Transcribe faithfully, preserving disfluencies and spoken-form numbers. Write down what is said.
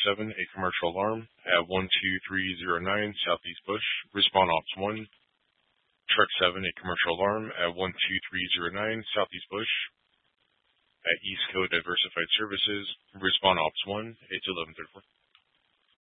seven, a commercial alarm at one two three zero nine Southeast Bush. Respond Ops one. Truck seven, a commercial alarm at one two three zero nine Southeast Bush. At East Coast Diversified Services. Respond Ops one, eight to eleven thirty-four.